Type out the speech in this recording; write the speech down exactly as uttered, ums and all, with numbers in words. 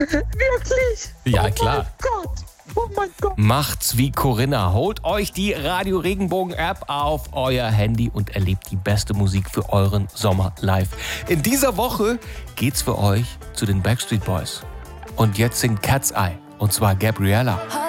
Wirklich? Ja, oh klar. Oh mein Gott. Oh mein Gott. Macht's wie Corinna. Holt euch die Radio Regenbogen App auf euer Handy und erlebt die beste Musik für euren Sommer live. In dieser Woche geht's für euch zu den Backstreet Boys. Und jetzt singt Cat's Eye. Und zwar Gabriella.